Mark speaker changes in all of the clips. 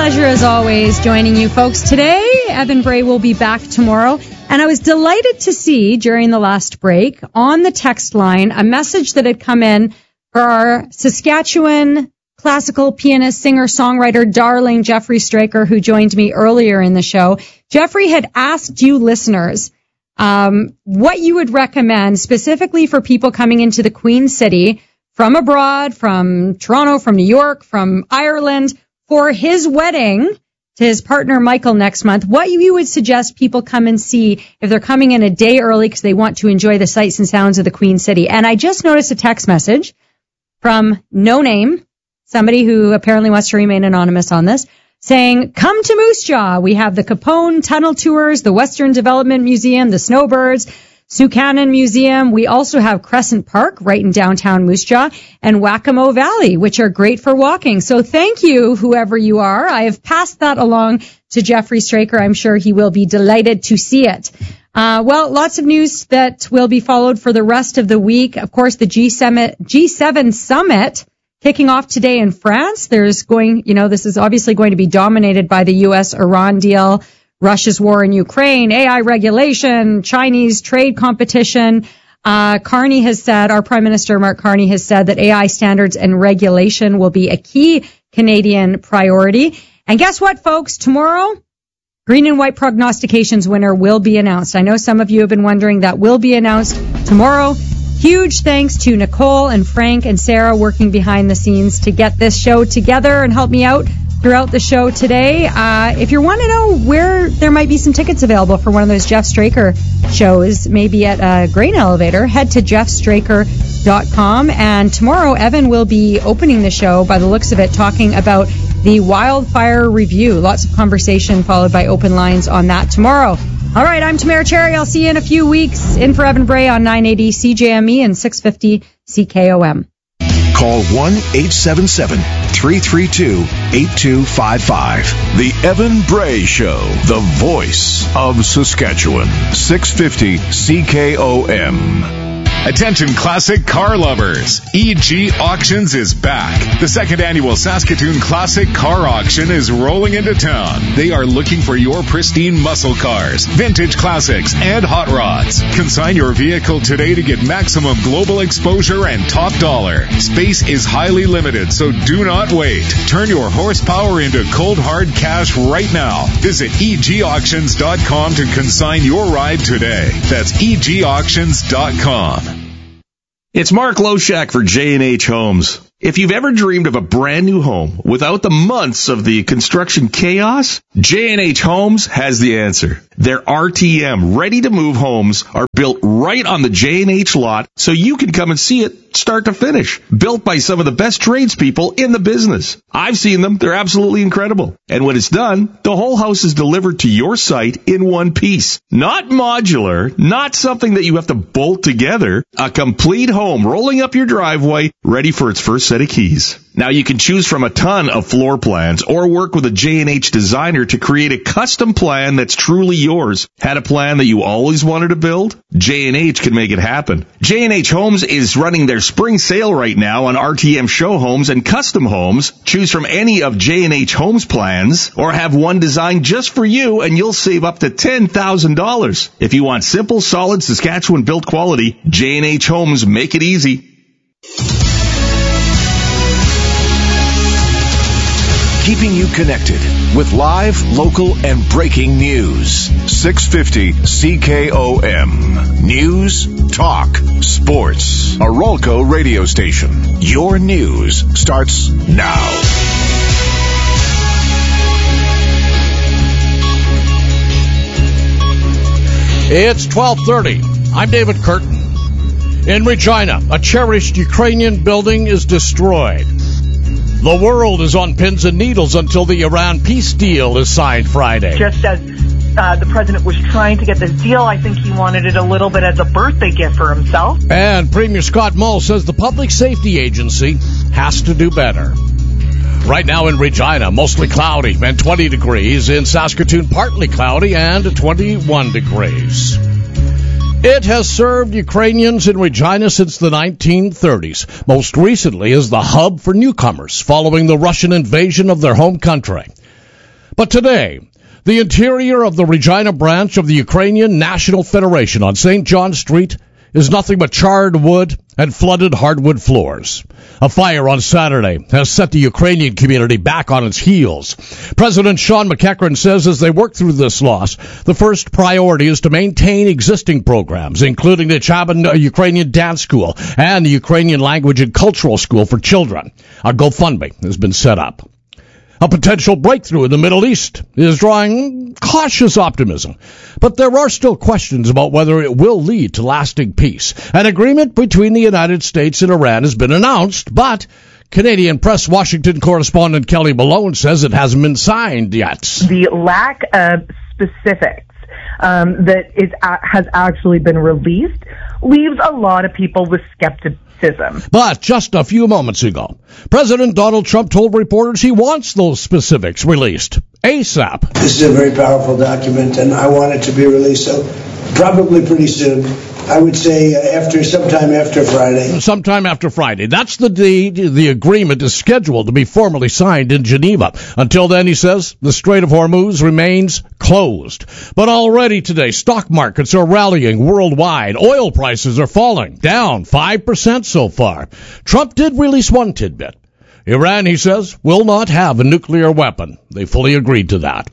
Speaker 1: pleasure, as always, joining you folks. Today, Evan Bray will be back tomorrow. And I was delighted to see during the last break on the text line a message that had come in for our Saskatchewan classical pianist, singer, songwriter, darling Jeffrey Straker, who joined me earlier in the show. Jeffrey had asked you listeners what you would recommend specifically for people coming into the Queen City from abroad, from Toronto, from New York, from Ireland, for his wedding to his partner Michael next month. What you would suggest people come and see if they're coming in a day early because they want to enjoy the sights and sounds of the Queen City. And I just noticed a text message from No Name, somebody who apparently wants to remain anonymous on this, saying, come to Moose Jaw. We have the Capone Tunnel Tours, the Western Development Museum, the Snowbirds, Sioux Cannon Museum. We also have Crescent Park right in downtown Moose Jaw and Waccamo Valley, which are great for walking. So thank you, whoever you are. I have passed that along to Jeffrey Straker. I'm sure he will be delighted to see it. Well, lots of news that will be followed for the rest of the week. Of course, the G7 summit kicking off today in France. This is obviously going to be dominated by the U.S.-Iran deal, Russia's war in Ukraine, AI regulation, Chinese trade competition. Our Prime Minister Mark Carney has said that AI standards and regulation will be a key Canadian priority. And guess what, folks? Tomorrow, green and white prognostications winner will be announced. I know some of you have been wondering. That will be announced tomorrow. Huge thanks to Nicole and Frank and Sarah working behind the scenes to get this show together and help me out throughout the show today. If you want to know where there might be some tickets available for one of those Jeff Straker shows, maybe at a grain elevator, head to jeffstraker.com. And tomorrow, Evan will be opening the show, by the looks of it, talking about the wildfire review. Lots of conversation followed by open lines on that tomorrow. All right, I'm Tamara Cherry. I'll see you in a few weeks. In for Evan Bray on 980 CJME and 650 CKOM.
Speaker 2: Call 1-877-332-8255. The Evan Bray Show, the voice of Saskatchewan. 650 CKOM.
Speaker 3: Attention classic car lovers. EG Auctions is back. The second annual Saskatoon Classic Car Auction is rolling into town. They are looking for your pristine muscle cars, vintage classics, and hot rods. Consign your vehicle today to get maximum global exposure and top dollar. Space is highly limited, so do not wait. Turn your horsepower into cold hard cash right now. Visit egauctions.com to consign your ride today. That's egauctions.com.
Speaker 4: It's Mark Loshak for J&H Homes. If you've ever dreamed of a brand new home without the months of the construction chaos, J&H Homes has the answer. Their RTM ready-to-move homes are built right on the J&H lot, so you can come and see it start to finish. Built by some of the best tradespeople in the business. I've seen them. They're absolutely incredible. And when it's done, the whole house is delivered to your site in one piece. Not modular, not something that you have to bolt together. A complete home rolling up your driveway, ready for its first set of keys. Now you can choose from a ton of floor plans or work with a J&H designer to create a custom plan that's truly yours. Had a plan that you always wanted to build? J&H can make it happen. J&H Homes is running their spring sale right now on RTM show homes and custom homes. Choose from any of J&H Homes plans or have one designed just for you and you'll save up to $10,000. If you want simple, solid Saskatchewan built quality, J&H Homes make it easy.
Speaker 2: Keeping you connected with live, local, and breaking news. 650 CKOM. News, talk, sports. A Rolco radio station. Your news starts now.
Speaker 5: It's 12:30. I'm David Curtin. In Regina, a cherished Ukrainian building is destroyed. The world is on pins and needles until the Iran peace deal is signed Friday.
Speaker 6: Just as the president was trying to get this deal, I think he wanted it a little bit as a birthday gift for himself.
Speaker 5: And Premier Scott Moe says the Public Safety Agency has to do better. Right now in Regina, mostly cloudy and 20 degrees. In Saskatoon, partly cloudy and 21 degrees. It has served Ukrainians in Regina since the 1930s, most recently as the hub for newcomers following the Russian invasion of their home country. But today, the interior of the Regina branch of the Ukrainian National Federation on St. John Street is nothing but charred wood and flooded hardwood floors. A fire on Saturday has set the Ukrainian community back on its heels. President Sean McEachran says as they work through this loss, the first priority is to maintain existing programs, including the Chabad Ukrainian Dance School and the Ukrainian Language and Cultural School for Children. A GoFundMe has been set up. A potential breakthrough in the Middle East is drawing cautious optimism, but there are still questions about whether it will lead to lasting peace. An agreement between the United States and Iran has been announced, but Canadian Press Washington correspondent Kelly Malone says it hasn't been signed yet.
Speaker 6: The lack of specifics has actually been released leaves a lot of people with skepticism.
Speaker 5: But just a few moments ago, President Donald Trump told reporters he wants those specifics released ASAP.
Speaker 7: This is a very powerful document, and I want it to be released, so probably pretty soon. I would say sometime after Friday.
Speaker 5: Sometime after Friday. That's the day the agreement is scheduled to be formally signed in Geneva. Until then, he says, the Strait of Hormuz remains closed. But already today, stock markets are rallying worldwide. Oil prices are falling, down 5% so far. Trump did release one tidbit. Iran, he says, will not have a nuclear weapon. They fully agreed to that.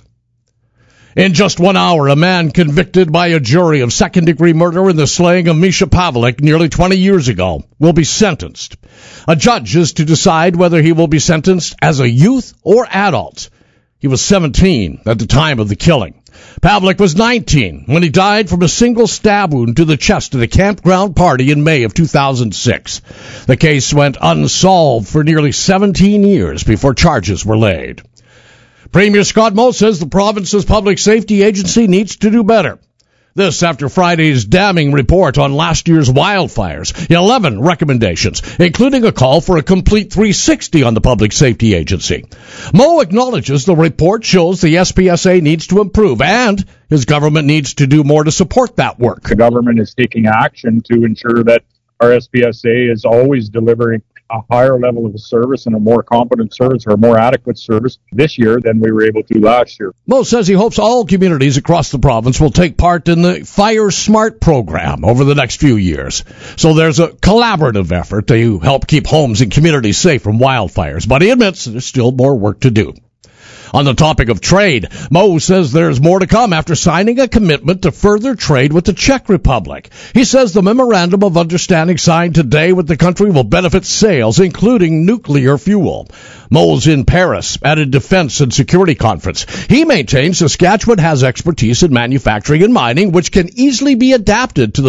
Speaker 5: In just 1 hour, a man convicted by a jury of second-degree murder in the slaying of Misha Pavlik nearly 20 years ago will be sentenced. A judge is to decide whether he will be sentenced as a youth or adult. He was 17 at the time of the killing. Pavlik was 19 when he died from a single stab wound to the chest at a campground party in May of 2006. The case went unsolved for nearly 17 years before charges were laid. Premier Scott Moe says the province's public safety agency needs to do better. This after Friday's damning report on last year's wildfires. 11 recommendations, including a call for a complete 360 on the public safety agency. Moe acknowledges the report shows the SPSA needs to improve and his government needs to do more to support that work.
Speaker 8: The government is taking action to ensure that our SPSA is always delivering a higher level of service and a more competent service or a more adequate service this year than we were able to last year.
Speaker 5: Moe says he hopes all communities across the province will take part in the Fire Smart program over the next few years. So there's a collaborative effort to help keep homes and communities safe from wildfires, but he admits there's still more work to do. On the topic of trade, Moe says there's more to come after signing a commitment to further trade with the Czech Republic. He says the memorandum of understanding signed today with the country will benefit sales, including nuclear fuel. Moe's in Paris at a defense and security conference. He maintains Saskatchewan has expertise in manufacturing and mining, which can easily be adapted to the